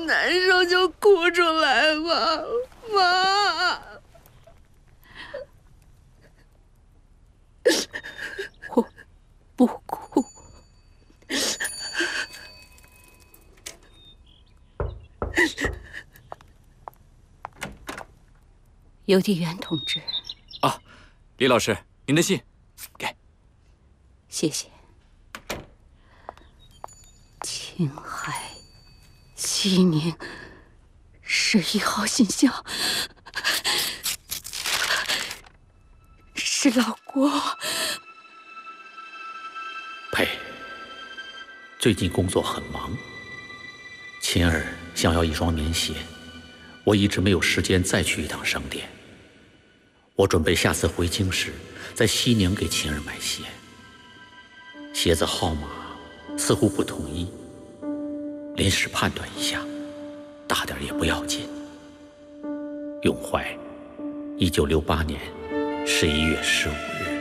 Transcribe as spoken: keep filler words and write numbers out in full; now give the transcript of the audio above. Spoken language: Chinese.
难受就哭出来吧，妈。 我不哭。邮递员同志。 啊，李老师，您的信，给。 谢谢。青海西宁十一号信箱，是老郭。 佩，最近工作很忙，琴儿想要一双棉鞋，我一直没有时间再去一趟商店。我准备下次回京时，在西宁给琴儿买鞋。鞋子号码似乎不统一，临时判断一下，大点也不要紧。永怀，一九六八年十一月十五日。